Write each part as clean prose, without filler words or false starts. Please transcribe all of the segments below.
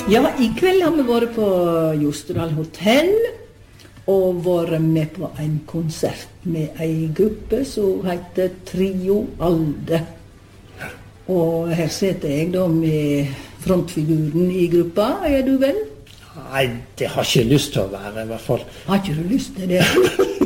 Ja, i kveld har vi vært på Jostedal Hotel og vært med på en konsert med en gruppe som heter Trio Alde. Og her sitter jeg da med frontfiguren i gruppa, du vel? Nei, det har ikke lyst til å være, i hvert fall. Har ikke du lyst til det?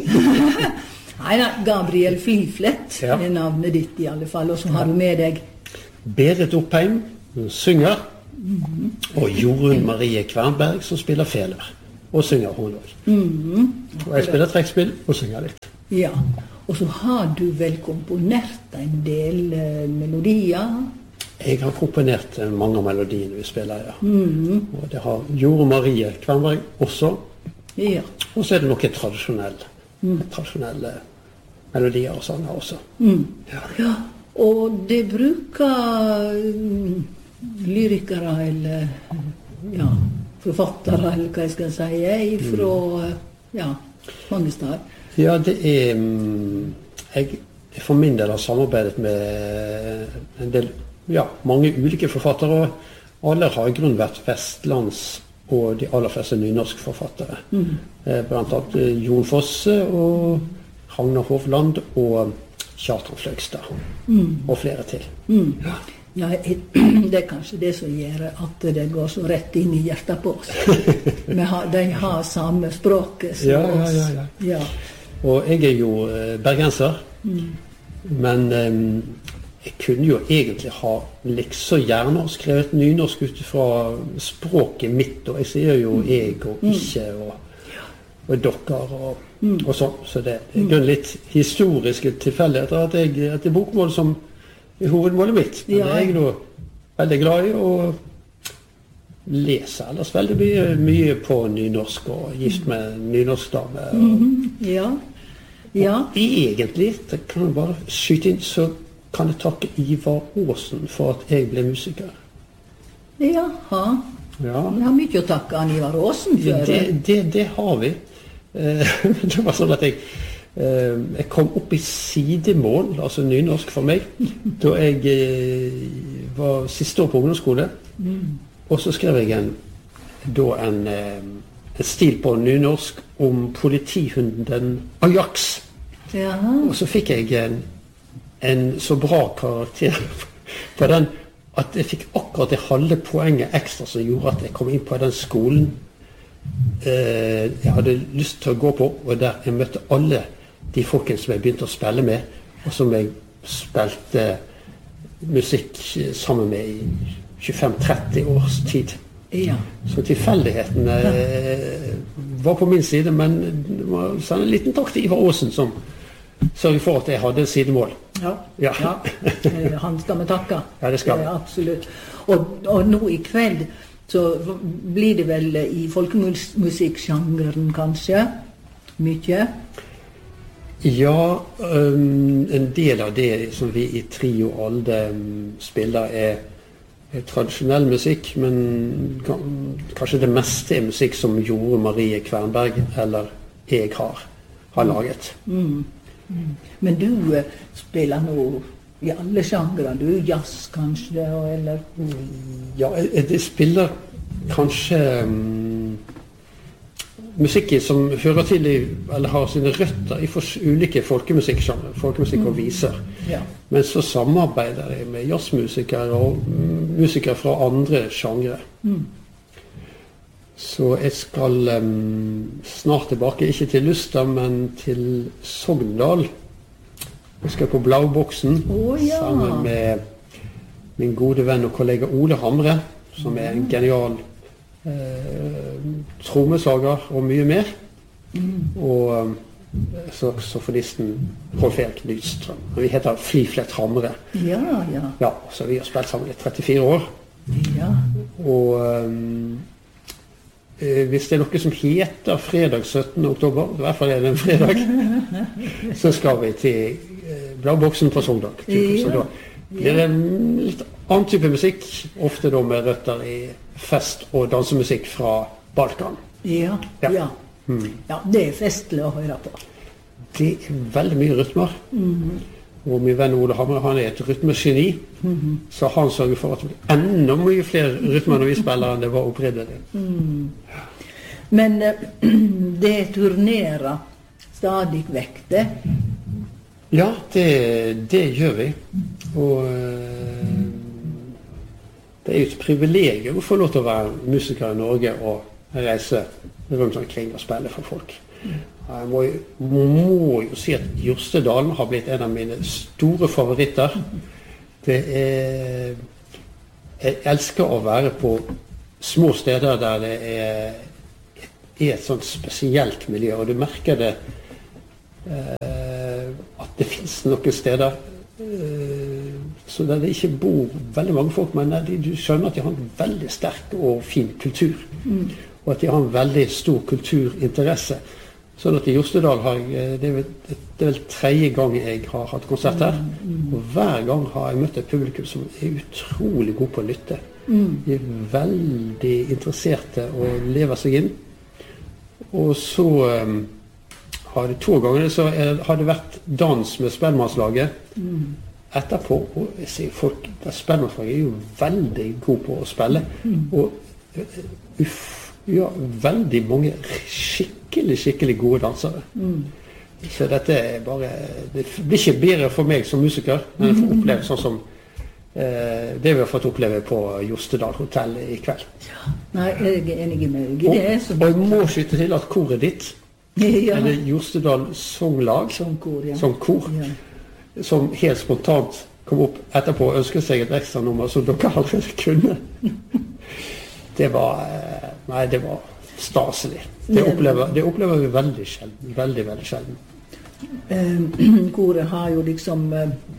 Nei, Gabriel Fliflet er navnet ditt i alle fall, og så har du med deg Berit Oppheim, som synger, og Jorunn Marie Kvernberg, som spiller feler, og synger hun også. Og jeg spiller trekkspill og synger litt. Ja, og så har du vel komponert en del melodier? Jeg har komponert mange av melodiene vi spiller, ja. Og det har Jorunn Marie Kvernberg også. Ja. Og så er det noen tradisjonelle melodier og sanger også. Ja, og det bruker lyrikere eller forfattere, eller hva jeg skal si, fra mange steder. Ja, det er jeg for min del har samarbeidet med en del, mange ulike forfattere, og alle har i grunnen vært vestlands og de aller fleste nynorske forfattere. Blant annet Jon Fosse og Ragnar Hovland og Kjartan Fløgstad og flere til. Ja, det er kanskje det som gjør at det går så rett inn i hjertet på oss. De har samme språket som oss. Ja. Og jeg er jo bergenser, men jeg kunne jo egentlig ha liksom gjerne skrevet nynorsk ut fra språket mitt, og jeg sier jo jeg og ikke og dere og sånn, så det er litt historiske tilfeldigheter at det er bokmål som er hovedmålet mitt. Men det er jeg nå veldig glad i, og leser ellers veldig mye på nynorsk, og gift med nynorskdame. Og egentlig, det kan jeg bare skyte inn, så kan jeg takke Ivar Aasen for at jeg ble musiker. Jaha. Ja. Vi har mye å takke an Ivar Aasen for. Det har vi. Det var sånn at jeg kom opp i sidemål, altså nynorsk for meg, da jeg var siste år på ungdomsskole. Og så skrev jeg en stil på nynorsk om politihunden Ajax. Og så fikk jeg en så bra karakter på den, at jeg fikk akkurat det halve poenget ekstra som gjorde at jeg kom inn på den skolen jeg hadde lyst til å gå på, og der jeg møtte alle de folkene som jeg begynte å spille med, og som jeg spilte musikk sammen med i 25-30 års tid. Så tilfeldighetene var på min side, men det var en liten takk til Ivar Aasen som sørget for at jeg hadde sidemål. Han skal vi takke. Ja, det skal. Absolutt. Og nå i kveld så blir det vel i folkemusikksjangeren kanskje mye? Ja, en del av det som vi i Trio Alde spiller er tradisjonell musikk, men kanskje det meste er musikk som Jorunn Marie Kvernberg eller jeg har laget. Men du spiller nå i alle sjangere, du jazz kanskje, eller? Ja, jeg spiller kanskje musikk som hører til eller har sine røtter i ulike folkemusikksjangere, folkemusikk og viser. Men så samarbeider jeg med jazzmusikere og musikere fra andre sjangere. Så jeg skal snart tilbake, ikke til Luster, men til Sogndal. Jeg skal på Blauboksen sammen med min gode venn og kollega Ole Hamre, som er en genial trommeslager og mye mer. Og saksofonisten Rolf Erik Nydstrøm. Vi heter Fliflet Hamre. Ja, så vi har spilt sammen i 34 år. Og hvis det er noe som heter fredag 17. oktober, i hvert fall er det en fredag, så skal vi til Blauboksen på Sogndal. Så da blir det litt annen type musikk, ofte da med røtter i fest- og dansemusikk fra Balkan. Ja, det er festlig å høre på. Det er veldig mye rytmer. Og min venn Ole Hammer, han et rytmegeni, så han sørger for at det blir enda mye flere rytmer når vi spiller enn det var opprinnelig. Men det turnerer stadig vekk, det? Ja, det gjør vi. Og det jo et privilegium å få lov til å være musiker i Norge og reise rundt omkring og spille for folk. Jeg må jo si at Jostedalen har blitt en av mine store favoritter. Jeg elsker å være på små steder der det er et sånt spesielt miljø, og du merker det at det finnes noen steder så der det ikke bor veldig mange folk, men du skjønner at de har en veldig sterk og fin kultur, og at de har en veldig stor kulturinteresse. Sånn at i Jostedal det er vel 3. gang jeg har hatt konsert her, og hver gang har jeg møtt et publikum som utrolig god på å lytte. De veldig interesserte og lever seg inn. Og så har det 2 ganger så har det vært dans med Spellemannslaget etterpå, og jeg ser folk, Spellemannslaget jo veldig god på å spille, og ja, veldig mange skikkelig gode dansere. Så dette bare, det blir ikke bedre for meg som musiker, men jeg får oppleve sånn som det vi har fått oppleve på Jostedal Hotel i kveld. Ja, nei, jeg enig med deg. Og jeg må skyte til at koret ditt, eller Jostedal Songlag, som kor, som helt spontant kom opp etterpå og ønsket seg et ekstra nummer som dere allerede kunne. Det var staselig. Det opplever vi veldig sjelden. Veldig sjelden. Koret har jo liksom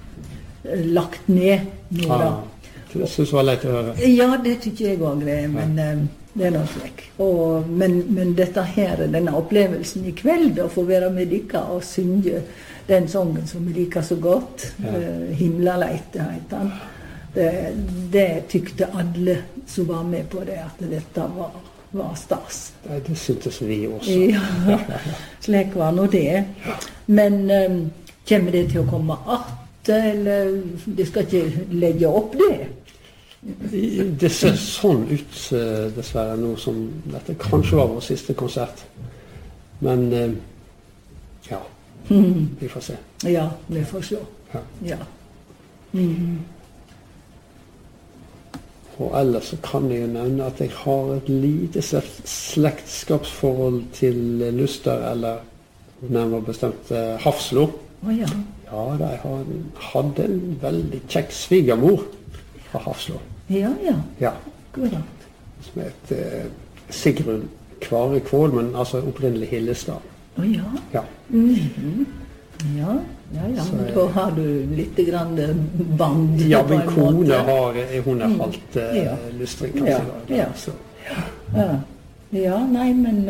lagt ned nå da. Det synes jeg var leit å høre. Ja, det tykker jeg også, men det noe slik. Men dette her, denne opplevelsen i kveld, å få være med dere og synge den sangen som vi liker så godt, Himlaleite heter den. Det tykte alle som var med på det, at dette var stas. Det syntes vi også. Ja, slik var nå det. Men kommer det til å komme eller de skal ikke legge opp det? Det ser sånn ut, dessverre, nå som dette kanskje var vår siste konsert. Men ja, vi får se. Ja, vi får se. Ja. Og ellers så kan jeg jo nevne at jeg har et lite slektskapsforhold til Luster, eller nærmere bestemt Hafslo. Ja. Ja, de hadde en veldig kjekk svigermor fra Hafslo. Ja. God. Som het Sigrun Kvare Kvål, men altså opprinnelig Hillestad. Ja. Ja, men da har du litt grann band. Ja, min kone hun halvt lystring, kanskje. Ja, nei, men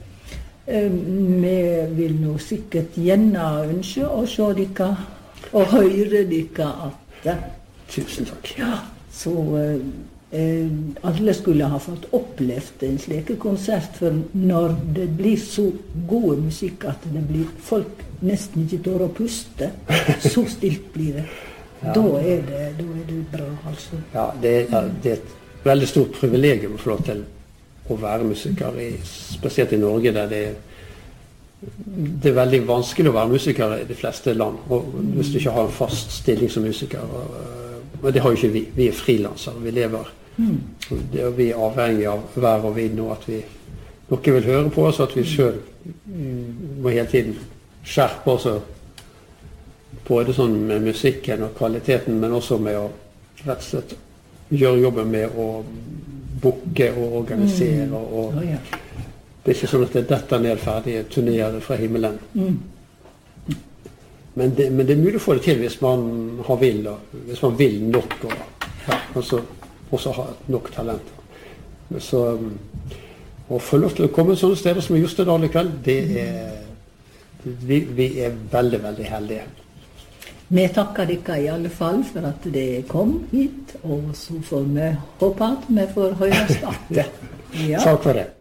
vi vil nå sikkert gjerne ønske å se dere og høre dere at Tusen takk. Ja, så alle skulle ha fått opplevd en slik konsert, for når det blir så god musikk at det blir folk nesten ikke tør å puste, så stilt blir det. Da er det bra, altså. Ja, det er et veldig stort privilegium å få lov til å være musiker, spesielt i Norge, der det er veldig vanskelig å være musiker i de fleste land, og hvis du ikke har en fast stilling som musiker. Og det har jo ikke vi. Vi er frilansere, vi lever. Og vi er avhengig av vær og vind, og at noen vil høre på oss, at vi selv må hele tiden skjerpe oss, både sånn med musikken og kvaliteten, men også med å rett og slett gjøre jobben med å booke og organisere. Og det er ikke sånn at det detter ned ferdige turnerer fra himmelen. Men det er mulig å få det til hvis man hvis man vil nok, og også ha nok talent. Så å få lov til å komme sånne steder som i Jostedal i kveld, vi er veldig, veldig heldige. Vi takker dere i alle fall for at det kom hit, og så får vi håpe at vi får høre starten. Takk for det.